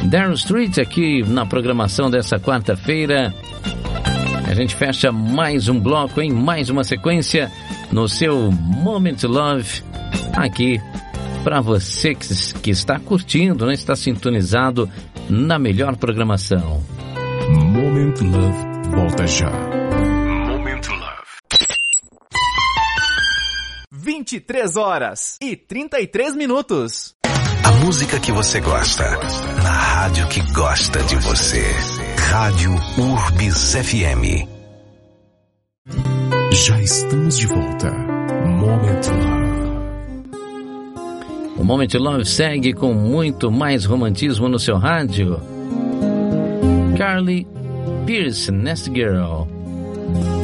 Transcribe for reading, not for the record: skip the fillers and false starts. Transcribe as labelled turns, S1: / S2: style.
S1: Darryl Street aqui na programação dessa quarta-feira. A gente fecha mais um bloco, hein? Mais uma sequência no seu Moment to Love, aqui para você que está curtindo, né? Está sintonizado na melhor programação.
S2: Moment to Love volta já. Moment to Love.
S3: 23h33.
S4: A música que você gosta, na rádio que gosta de você. Rádio Urbis FM.
S2: Já estamos de volta. Moment to Love.
S1: O Moment to Love segue com muito mais romantismo no seu rádio. Carly Pearce, Nest Girl.